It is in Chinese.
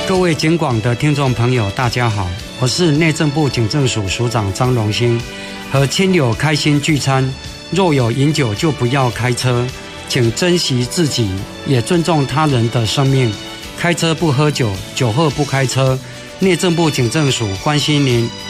各位警广的听众朋友，大家好，我是内政部警政署署长张荣兴。和亲友开心聚餐，若有饮酒就不要开车，请珍惜自己，也尊重他人的生命。开车不喝酒，酒后不开车。内政部警政署关心您。